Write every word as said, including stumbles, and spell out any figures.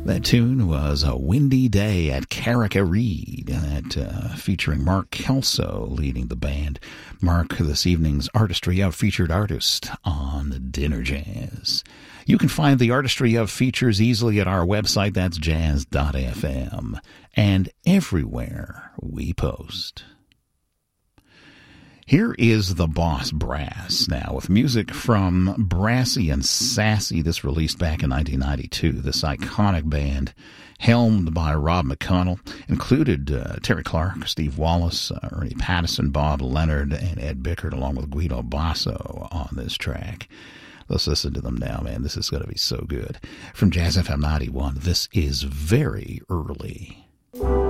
That tune was A Windy Day at Carrick-a-Reed, that, uh, featuring Mark Kelso leading the band. Mark, this evening's Artistry of Featured Artist on Dinner Jazz. You can find the Artistry of Features easily at our website, that's jazz dot f m, and everywhere we post. Here is the Boss Brass now with music from Brassy and Sassy. This released back in nineteen ninety-two. This iconic band, helmed by Rob McConnell, included uh, Terry Clark, Steve Wallace, uh, Ernie Pattison, Bob Leonard, and Ed Bickert, along with Guido Basso on this track. Let's listen to them now, man. This is going to be so good. From Jazz F M ninety-one, this is Very Early.